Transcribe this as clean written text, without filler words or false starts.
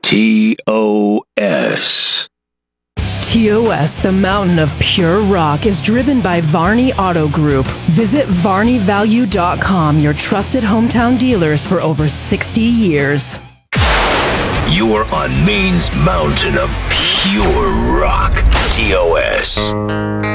TOS. TOS, the mountain of pure rock, is driven by Varney Auto Group. Visit VarneyValue.com, your trusted hometown dealers for over 60 years. You are on Maine's mountain of pure rock. TOS.